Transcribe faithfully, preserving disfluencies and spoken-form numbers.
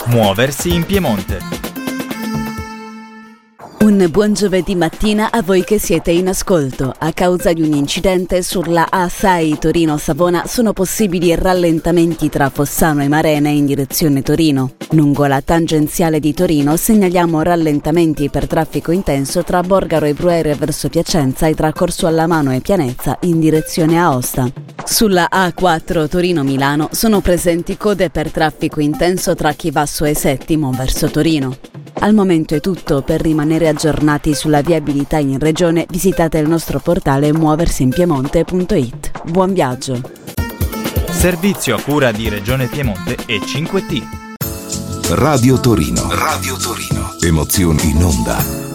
Muoversi in Piemonte. Un buon giovedì mattina a voi che siete in ascolto. A causa di un incidente sulla A sei Torino-Savona sono possibili rallentamenti tra Fossano e Marene in direzione Torino. Lungo la tangenziale di Torino segnaliamo rallentamenti per traffico intenso tra Borgaro e Bruere verso Piacenza e tra Corso Allamano e Pianezza in direzione Aosta. Sulla A quattro Torino-Milano sono presenti code per traffico intenso tra Chivasso e Settimo verso Torino. Al momento è tutto. Per rimanere aggiornati sulla viabilità in regione visitate il nostro portale muoversinpiemonte punto it. Buon viaggio! Servizio a cura di Regione Piemonte e cinque T. Radio Torino. Radio Torino. Emozioni in onda.